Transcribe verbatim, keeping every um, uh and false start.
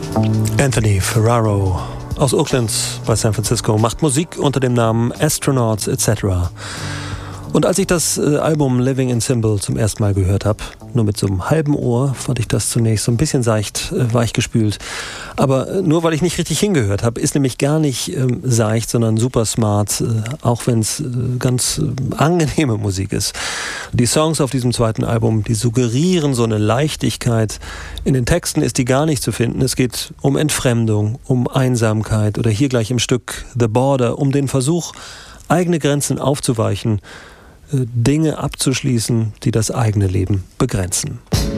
Anthony Ferraro aus Oakland bei San Francisco macht Musik unter dem Namen Astronauts et cetera. Und als ich das äh, Album Living in Symbol zum ersten Mal gehört habe, nur mit so einem halben Ohr, fand ich das zunächst so ein bisschen seicht, äh, weichgespült. Aber äh, nur weil ich nicht richtig hingehört habe, ist nämlich gar nicht äh, seicht, sondern super smart, äh, auch wenn es äh, ganz äh, angenehme Musik ist. Die Songs auf diesem zweiten Album, die suggerieren so eine Leichtigkeit. In den Texten ist die gar nicht zu finden. Es geht um Entfremdung, um Einsamkeit oder hier gleich im Stück The Border, um den Versuch, eigene Grenzen aufzuweichen, Dinge abzuschließen, die das eigene Leben begrenzen.